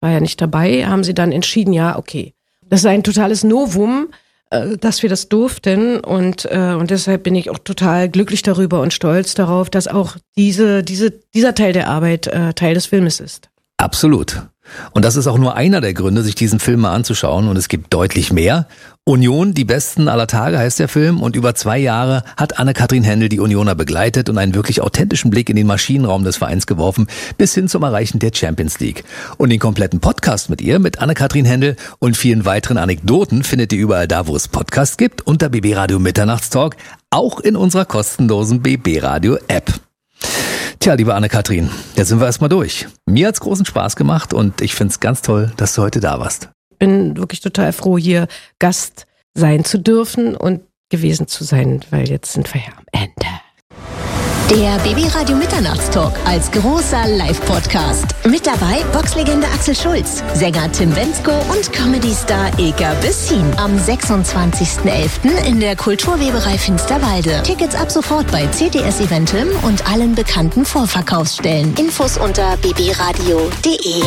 war ja nicht dabei, haben sie dann entschieden, ja, okay, das ist ein totales Novum, dass wir das durften und deshalb bin ich auch total glücklich darüber und stolz darauf, dass auch dieser Teil der Arbeit Teil des Filmes ist. Absolut. Und das ist auch nur einer der Gründe, sich diesen Film mal anzuschauen. Und es gibt deutlich mehr. Union, die Besten aller Tage heißt der Film. Und über 2 Jahre hat Anne-Kathrin Hendel die Unioner begleitet und einen wirklich authentischen Blick in den Maschinenraum des Vereins geworfen, bis hin zum Erreichen der Champions League. Und den kompletten Podcast mit ihr, mit Anne-Kathrin Hendel und vielen weiteren Anekdoten findet ihr überall da, wo es Podcasts gibt, unter BB Radio Mitternachtstalk, auch in unserer kostenlosen BB Radio App. Tja, liebe Anne-Kathrin, jetzt sind wir erstmal durch. Mir hat's großen Spaß gemacht und ich find's ganz toll, dass du heute da warst. Ich bin wirklich total froh, hier Gast sein zu dürfen und gewesen zu sein, weil jetzt sind wir ja am Ende. Der BB Radio Mitternachtstalk als großer Live-Podcast. Mit dabei Boxlegende Axel Schulz, Sänger Tim Bendzko und Comedy-Star Ilka Bessin. Am 26.11. in der Kulturweberei Finsterwalde. Tickets ab sofort bei CTS Eventim und allen bekannten Vorverkaufsstellen. Infos unter bbradio.de.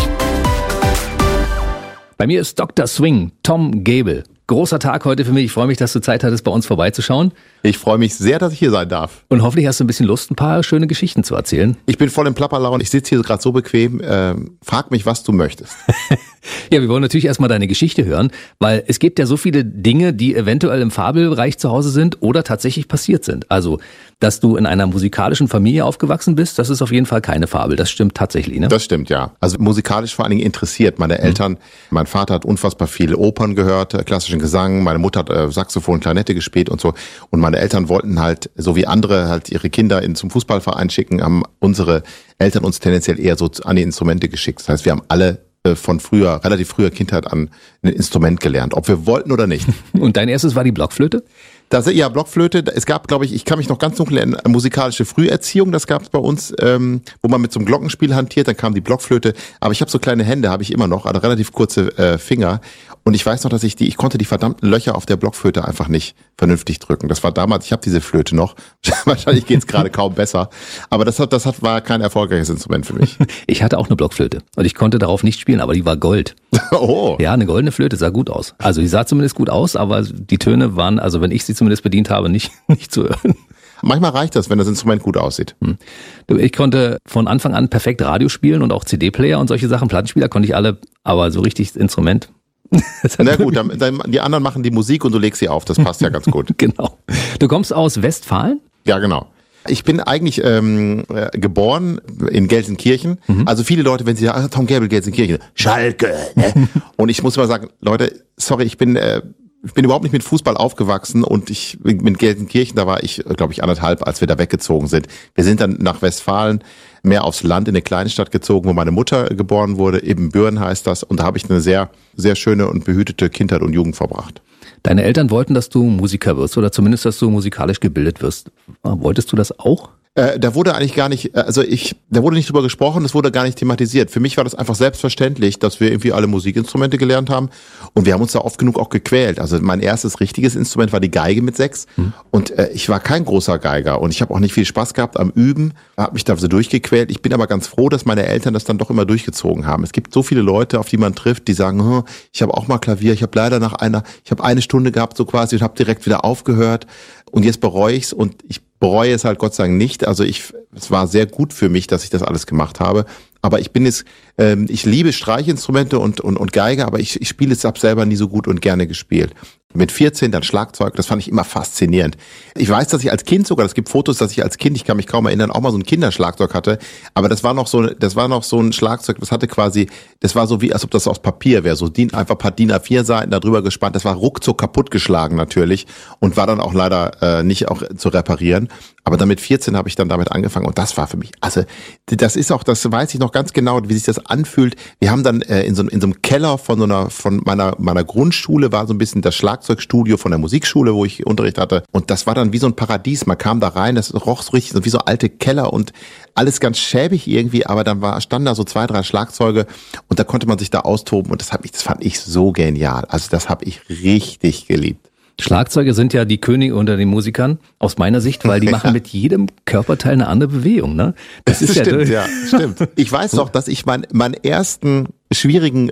Bei mir ist Dr. Swing, Tom Gable. Großer Tag heute für mich. Ich freue mich, dass du Zeit hattest, bei uns vorbeizuschauen. Ich freue mich sehr, dass ich hier sein darf. Und hoffentlich hast du ein bisschen Lust, ein paar schöne Geschichten zu erzählen. Ich bin voll im Plapperlaune. Ich sitze hier gerade so bequem. Frag mich, was du möchtest. Ja, wir wollen natürlich erstmal deine Geschichte hören, weil es gibt ja so viele Dinge, die eventuell im Fabelbereich zu Hause sind oder tatsächlich passiert sind. Also, dass du in einer musikalischen Familie aufgewachsen bist, das ist auf jeden Fall keine Fabel. Das stimmt tatsächlich, ne? Das stimmt, ja. Also musikalisch vor allen Dingen interessiert. Meine Eltern, mein Vater hat unfassbar viele Opern gehört, klassischen Gesang. Meine Mutter hat Saxophon, Klarinette gespielt und so. Und meine Eltern wollten halt, so wie andere, halt ihre Kinder zum Fußballverein schicken, haben unsere Eltern uns tendenziell eher so an die Instrumente geschickt. Das heißt, wir haben alle von relativ früher Kindheit an ein Instrument gelernt, ob wir wollten oder nicht. Und dein erstes war die Blockflöte? Ja, Blockflöte. Es gab, glaube ich kann mich noch ganz dunkel erinnern, musikalische Früherziehung, das gab es bei uns, wo man mit so einem Glockenspiel hantiert, dann kam die Blockflöte. Aber ich habe so kleine Hände, habe ich immer noch, also relativ kurze Finger. Und ich weiß noch, dass ich konnte die verdammten Löcher auf der Blockflöte einfach nicht vernünftig drücken. Das war damals, ich habe diese Flöte noch. Wahrscheinlich geht's gerade kaum besser. Aber war kein erfolgreiches Instrument für mich. Ich hatte auch eine Blockflöte und ich konnte darauf nicht spielen, aber die war Gold. Oh. Ja, eine goldene Flöte sah gut aus. Also die sah zumindest gut aus, aber die Töne waren, also wenn ich sie zumindest bedient habe, nicht zu hören. Manchmal reicht das, wenn das Instrument gut aussieht. Ich konnte von Anfang an perfekt Radio spielen und auch CD-Player und solche Sachen, Plattenspieler konnte ich alle, aber so richtig das Instrument. Na gut, dann die anderen machen die Musik und du legst sie auf, das passt ja ganz gut. Genau. Du kommst aus Westfalen? Ja, genau. Ich bin eigentlich geboren in Gelsenkirchen. Also viele Leute, wenn sie sagen, Tom Gable, Gelsenkirchen, Schalke. Ne? Und ich muss mal sagen, Leute, sorry, ich bin überhaupt nicht mit Fußball aufgewachsen und mit Gelsenkirchen, da war ich, glaube ich, 1,5, als wir da weggezogen sind. Wir sind dann nach Westfalen mehr aufs Land in eine kleine Stadt gezogen, wo meine Mutter geboren wurde, Ebenbüren heißt das. Und da habe ich eine sehr, sehr schöne und behütete Kindheit und Jugend verbracht. Deine Eltern wollten, dass du Musiker wirst oder zumindest, dass du musikalisch gebildet wirst. Wolltest du das auch? Da wurde eigentlich gar nicht, da wurde nicht drüber gesprochen, das wurde gar nicht thematisiert. Für mich war das einfach selbstverständlich, dass wir irgendwie alle Musikinstrumente gelernt haben und wir haben uns da oft genug auch gequält. Also mein erstes richtiges Instrument war die Geige mit 6 und ich war kein großer Geiger und ich habe auch nicht viel Spaß gehabt am Üben, habe mich da so durchgequält. Ich bin aber ganz froh, dass meine Eltern das dann doch immer durchgezogen haben. Es gibt so viele Leute, auf die man trifft, die sagen, ich habe auch mal Klavier, ich habe leider ich habe 1 Stunde gehabt so quasi und habe direkt wieder aufgehört und jetzt bereue ich's und ich bereue es halt Gott sei Dank nicht. Also es war sehr gut für mich, dass ich das alles gemacht habe. Aber ich liebe Streichinstrumente und Geige, aber ich spiele es ab selber nie so gut und gerne gespielt. Mit 14 dann Schlagzeug, das fand ich immer faszinierend. Ich weiß, dass ich als Kind sogar, es gibt Fotos, dass ich als Kind, ich kann mich kaum erinnern, auch mal so ein Kinderschlagzeug hatte, aber das war noch so ein Schlagzeug, das war so wie, als ob das aus Papier wäre, so einfach ein paar DIN A4-Seiten da drüber gespannt, das war ruckzuck kaputtgeschlagen natürlich und war dann auch leider nicht auch zu reparieren. Aber dann mit 14 habe ich dann damit angefangen und das war für mich, also das weiß ich noch ganz genau, wie sich das anfühlt. Wir haben dann in so einem Keller von meiner Grundschule war so ein bisschen das Schlagzeugstudio von der Musikschule, wo ich Unterricht hatte und das war dann wie so ein Paradies. Man kam da rein, das roch so richtig wie so alte Keller und alles ganz schäbig irgendwie, aber dann standen da so 2, 3 Schlagzeuge und da konnte man sich da austoben und das fand ich so genial. Also das habe ich richtig geliebt. Schlagzeuge sind ja die Könige unter den Musikern, aus meiner Sicht, weil die machen mit jedem Körperteil eine andere Bewegung, ne? Das ist stimmt, ja, stimmt. Ich weiß doch, dass ich meinen ersten schwierigen